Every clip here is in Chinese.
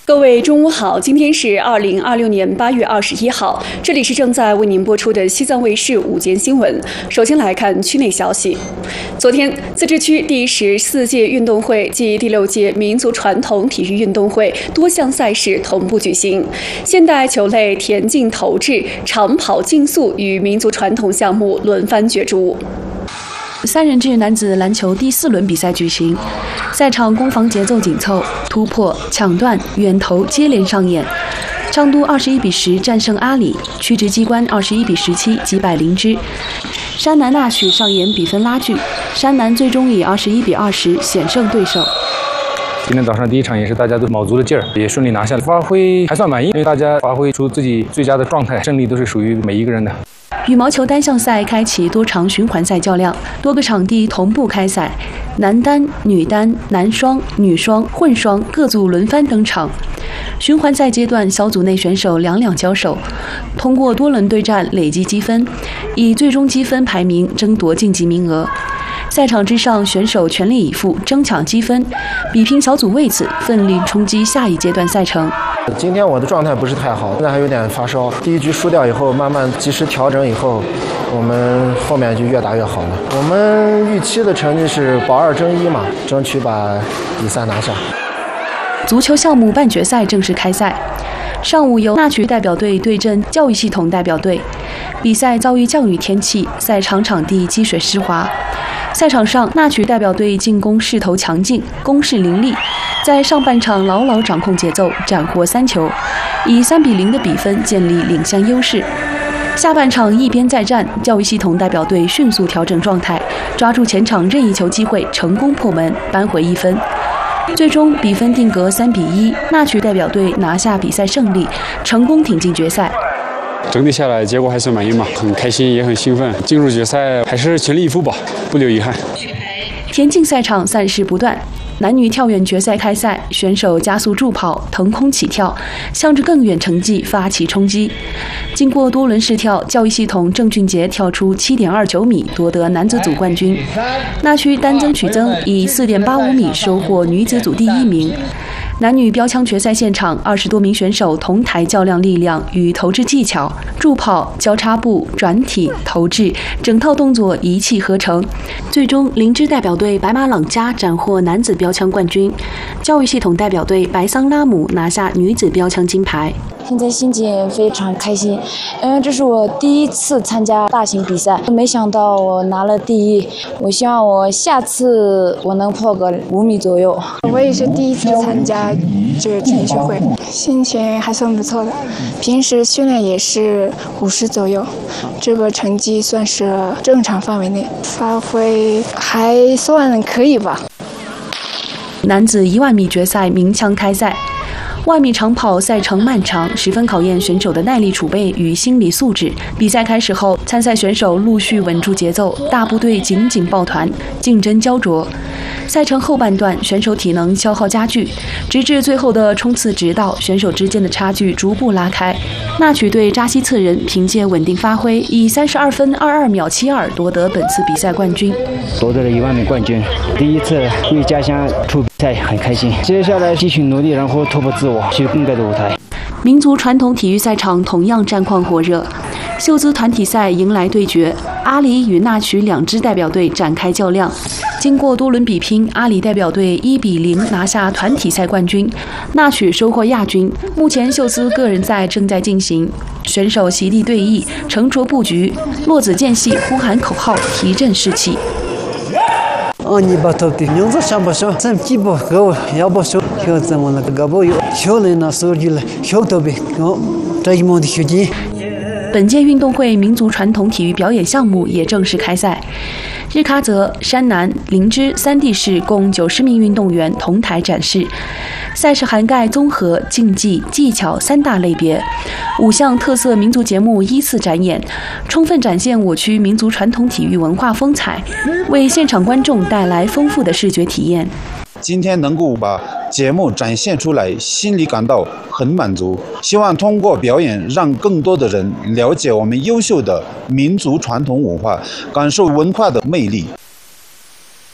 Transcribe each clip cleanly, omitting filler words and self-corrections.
各位中午好，今天是2026年8月21号，这里是正在为您播出的西藏卫视午间新闻。首先来看区内消息。昨天，自治区第14届运动会暨第6届民族传统体育运动会多项赛事同步举行，现代球类田径投掷、长跑竞速与民族传统项目轮番角逐。 三人制男子篮球第4轮比赛举行，赛场攻防节奏紧凑，突破、抢断、远投接连上演。昌都21-10战胜阿里，曲直机关21-17击败灵芝。山南纳曲上演比分拉锯，山南最终以21-20险胜对手。 今天早上第一场也是大家都卯足了劲儿，也顺利拿下了，发挥还算满意，因为大家发挥出自己最佳的状态，胜利都是属于每一个人的。 羽毛球单项赛开启多场循环赛较量，多个场地同步开赛，男单、女单、男双、女双、混双各组轮番登场。循环赛阶段，小组内选手两交手，通过多轮对战累积积分，以最终积分排名争夺晋级名额。赛场之上，选手全力以赴，争抢积分，比拼小组位子，奋力冲击下一阶段赛程。 今天我的状态不是太好，现在还有点发烧。第一局输掉以后，慢慢及时调整以后，我们后面就越打越好了。我们预期的成绩是保2争1嘛，争取把比赛拿下。 足球项目半决赛正式开赛，上午由纳曲代表队对阵教育系统代表队。比赛遭遇降雨天气，赛场场地积水湿滑。赛场上，纳曲代表队进攻势头强劲，攻势凌厉，在上半场牢牢掌控节奏，斩获3球，以3-0的比分建立领先优势。下半场一边再战，教育系统代表队迅速调整状态，抓住前场任意球机会，成功破门，扳回1分。最终比分定格3-1，纳曲代表队拿下比赛胜利，成功挺进决赛。 整体下来结果还是满意嘛，很开心也很兴奋，进入决赛还是全力以赴吧，不留遗憾。 田径赛场赛事不断，男女跳远决赛开赛，选手加速助跑、腾空起跳，向着更远成绩发起冲击。经过多轮试跳，教育系统郑俊杰跳出7.29米夺得男子组冠军，纳区单增曲增以4.85米收获女子组第1名。男女标枪决赛现场，20多名选手同台较量力量与投掷技巧，助跑、交叉步、转体、投掷，整套动作一气呵成。最终，灵芝代表队白马朗佳斩获男子标枪冠军，教育系统代表队白桑拉姆拿下女子标枪金牌。 现在心情也非常开心，因为这是我第1次参加大型比赛，没想到我拿了第1，我希望我下次我能破个5米左右。 我也是第1次参加这个田径会，心情还算不错的，平时训练也是50左右，这个成绩算是正常范围内，发挥还算可以吧。 男子1万米决赛鸣枪开赛。1万米长跑赛程漫长，十分考验选手的耐力储备与心理素质。比赛开始后，参赛选手陆续稳住节奏，大部队紧紧抱团，竞争焦灼。赛程后半段，选手体能消耗加剧，直至最后的冲刺直道，选手之间的差距逐步拉开。纳曲队扎西次人凭借稳定发挥，以32分22秒72夺得本次比赛冠军， 夺得了1万米冠军。第1次为家乡出比赛，很开心。接下来继续努力，然后突破自我，去更大的舞台。 民族传统体育赛场同样战况火热，秀姿团体赛迎来对决，阿里与纳曲2支代表队展开较量。经过多轮比拼，阿里代表队1-0拿下团体赛冠军，纳曲收获亚军。目前秀姿个人赛正在进行，选手席地对弈，沉着布局，落子间隙呼喊口号，提振士气。 你把头的名字想不上，咱几不够，要不说就怎么那个不有，小人那手机了，小头呗，这一毛的学籍。 本届运动会民族传统体育表演项目也正式开赛。日喀则、山南、灵芝3地市共90名运动员同台展示，赛事涵盖综合、竞技、技巧3大类别，5项特色民族节目依次展演，充分展现我区民族传统体育文化风采，为现场观众带来丰富的视觉体验。 今天能够把节目展现出来，心里感到很满足。希望通过表演，让更多的人了解我们优秀的民族传统文化，感受文化的魅力。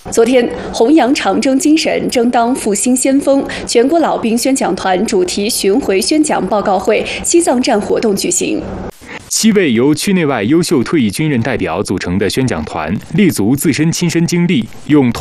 昨天，弘扬长征精神，争当复兴先锋全国老兵宣讲团主题巡回宣讲报告会西藏站活动举行。 7位由区内外优秀退役军人代表组成的宣讲团，立足自身亲身经历，用